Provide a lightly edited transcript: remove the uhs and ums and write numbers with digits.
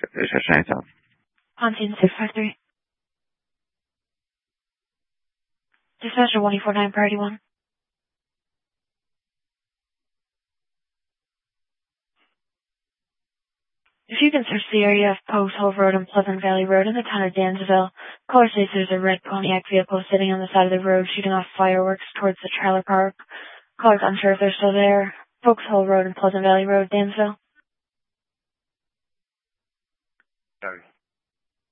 Chinatown. Pontoon 653. Dispatcher 149, priority 1. If you can search the area of Post Hole Road and Pleasant Valley Road in the town of Dansville, caller says there's a red Pontiac vehicle sitting on the side of the road shooting off fireworks towards the trailer park. Caller's unsure if they're still there. Post Hole Road and Pleasant Valley Road, Dansville. Sorry.